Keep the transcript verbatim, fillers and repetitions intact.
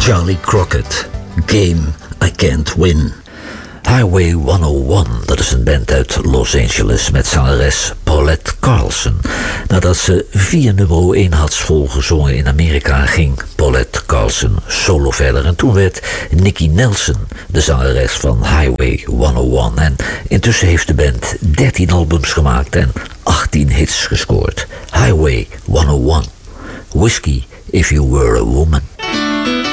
Charlie Crockett, Game I Can't Win. Highway honderdéén, dat is een band uit Los Angeles met zangeres Paulette Carlson. Nadat ze vier nummer één hits volgezongen in Amerika, ging Paulette Carlson solo verder. En toen werd Nicky Nelson de zangeres van Highway honderdéén. En intussen heeft de band dertien albums gemaakt en achttien hits gescoord. Highway honderdéén, Whiskey If You Were a Woman.